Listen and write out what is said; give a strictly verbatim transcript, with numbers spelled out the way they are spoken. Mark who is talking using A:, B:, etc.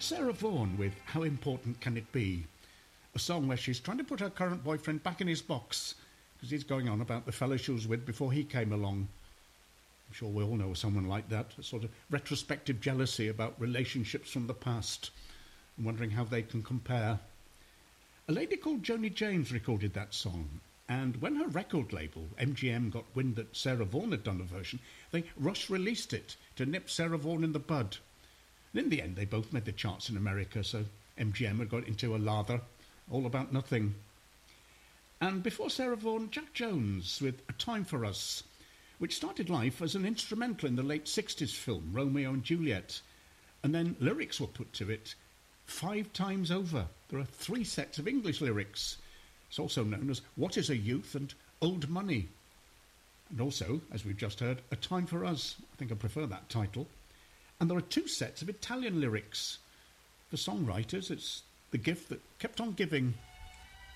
A: Sarah Vaughan with How Important Can It Be? A song where she's trying to put her current boyfriend back in his box because he's going on about the fellow she was with before he came along. I'm sure we all know someone like that, a sort of retrospective jealousy about relationships from the past and wondering how they can compare. A lady called Joni James recorded that song, and when her record label, M G M, got wind that Sarah Vaughan had done a version, they rush-released it to nip Sarah Vaughan in the bud. And in the end, they both made the charts in America, so M G M had got into a lather, all about nothing. And before Sarah Vaughan, Jack Jones with A Time for Us, which started life as an instrumental in the late sixties film Romeo and Juliet, and then lyrics were put to it five times over. There are three sets of English lyrics. It's also known as What is a Youth and Old Money. And also, as we've just heard, A Time for Us. I think I prefer that title. And there are two sets of Italian lyrics. For songwriters, it's the gift that kept on giving.